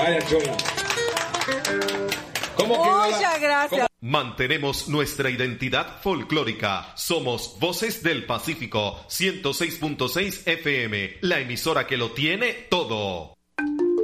Vaya show. Muchas gracias. Mantenemos nuestra identidad folclórica. Somos Voces del Pacífico, 106.6 FM, la emisora que lo tiene todo.